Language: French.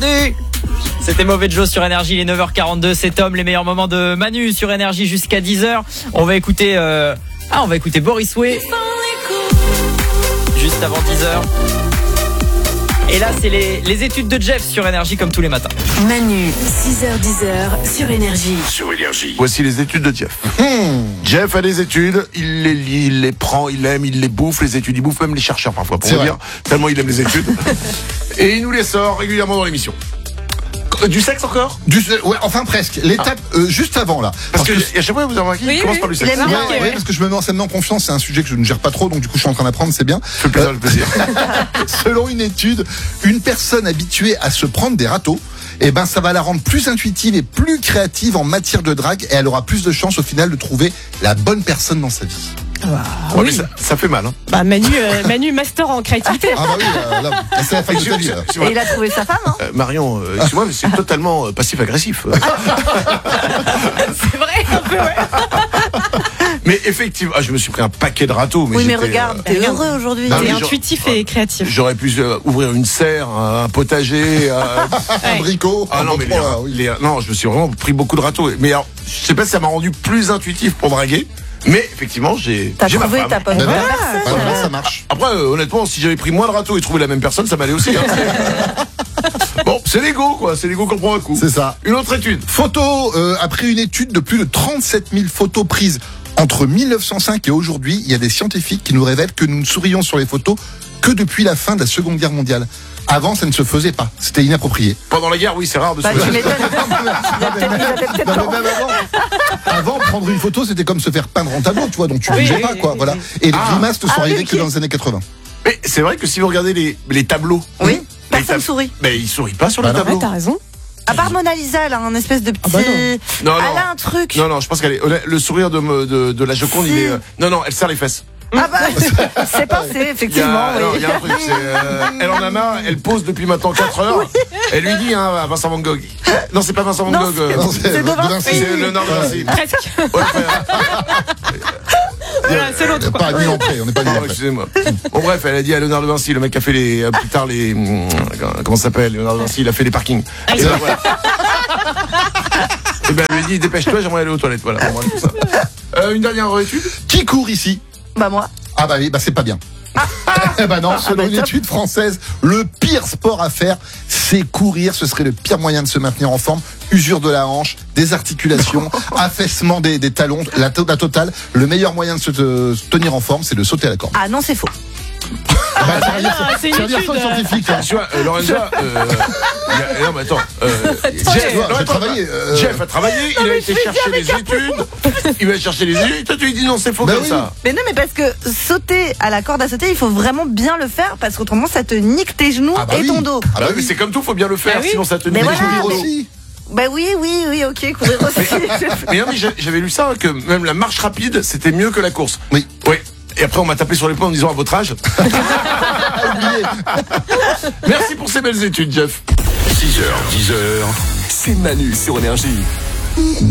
C'était Mauvais Joe sur Énergie, les 9h42, c'est Tom, les meilleurs moments de Manu sur Énergie jusqu'à 10h. On va écouter Boris Way juste avant 10h. Et là, c'est les études de Jeff sur Énergie comme tous les matins. Manu, 6h-10h sur Énergie. Sur Énergie. Voici les études de Jeff. Jeff a des études, il les lit, il les prend, il aime, il les bouffe, les études, il bouffe même les chercheurs parfois, pour vous dire, tellement il aime les études. Et il nous les sort régulièrement dans l'émission. Du sexe encore ? Ouais, enfin presque. L'étape juste avant là. Parce que à chaque fois vous avez remarqué, il commence par du sexe. Ouais, parce que ça me met en confiance, c'est un sujet que je ne gère pas trop, donc du coup je suis en train d'apprendre, c'est bien. Ça fait plaisir, le plaisir. Selon une étude, une personne habituée à se prendre des râteaux, ça va la rendre plus intuitive et plus créative en matière de drague, et elle aura plus de chances au final de trouver la bonne personne dans sa vie. Ouais, mais ça fait mal. Hein. Manu master en créativité. Ah bah oui, là, c'est la fin de ta vie. Et il a trouvé sa femme, hein. Marion, excuse-moi, mais c'est totalement passif-agressif. C'est vrai, un peu, ouais. Mais effectivement, je me suis pris un paquet de râteaux. Mais regarde, t'es heureux aujourd'hui. T'es intuitif et créatif. J'aurais pu ouvrir une serre, un potager, Un bricot. Ah non, mais non, je me suis vraiment pris beaucoup de râteaux. Mais alors, je sais pas si ça m'a rendu plus intuitif pour draguer. Mais effectivement, j'ai ma trouvé femme. ta bonne personne. Ça marche. Après, honnêtement, si j'avais pris moins de râteaux et trouvé la même personne, ça m'allait aussi. Hein. Bon, c'est l'ego, quoi. C'est l'ego qu'on prend un coup. C'est ça. Une autre étude. Après une étude de plus de 37 000 photos prises entre 1905 et aujourd'hui, il y a des scientifiques qui nous révèlent que nous ne sourions sur les photos que depuis la fin de la Seconde Guerre mondiale. Avant, ça ne se faisait pas. C'était inapproprié. Pendant la guerre, oui, c'est rare de se Tu m'étonnes. Avant, prendre une photo, c'était comme se faire peindre en tableau, tu vois, donc tu bougeais pas, quoi, voilà. Et les grimaces ne sont arrivées que dans les années 80. Mais c'est vrai que si vous regardez les tableaux. Oui, personne sourit. Mais ils sourient pas sur les Ouais, tableaux. t'as raison. À part Mona Lisa, elle a un espèce de petit. Non. Elle a un truc. Non, je pense qu'elle est. Le sourire de la Joconde, il est. Non, elle serre les fesses. Ah bah, c'est pensé, effectivement. Il y a un truc, elle en a marre, elle pose depuis maintenant 4 heures. Elle lui dit, à Vincent Van Gogh. Non, c'est pas Vincent Van Gogh. C'est de Vinci. C'est Léonard de Vinci. Presque. Ouais, Voilà, c'est l'autre, quoi. Pas 1000 ans près, on n'est pas 1000 ans près. excusez-moi. Bon, bref, elle a dit à Léonard de Vinci, le mec qui a fait plus tard comment ça s'appelle, Léonard de Vinci, il a fait les parkings. Et ben, voilà. Et ben, elle lui a dit, dépêche-toi, j'aimerais aller aux toilettes. Voilà, bon, tout ça. Une dernière étude. Qui court ici ? Bah, moi. Ah bah oui, c'est pas bien. Non, selon une étude française, le pire sport à faire, c'est courir. Ce serait le pire moyen de se maintenir en forme. Usure de la hanche, des articulations, affaissement des talons, la totale. Le meilleur moyen de se tenir en forme, c'est de sauter à la corde. Ah non, c'est faux. C'est une étude. Scientifique. Hein. Tu vois, Lorenza, non, mais attends, J'ai travaillé. Jeff a travaillé, il a été chercher les études, il va chercher les études, toi tu lui dis non, c'est faux Bah comme oui. ça. Mais non, mais parce que sauter à la corde à sauter, il faut vraiment bien le faire parce qu'autrement ça te nique tes genoux Ah bah et oui. ton dos. Ah bah oui, oui. mais c'est comme tout, faut bien le faire, Ah oui. sinon ça te Mais nique. voilà, Courir mais- aussi. Bah oui, ok, courir aussi. Mais non, mais j'avais lu ça, que même la marche rapide, c'était mieux que la course. Oui. Oui. Et après, on m'a tapé sur l'épaule en me disant à votre âge. Merci pour ces belles études, Jeff. 6h, 10h, c'est Manu sur Énergie.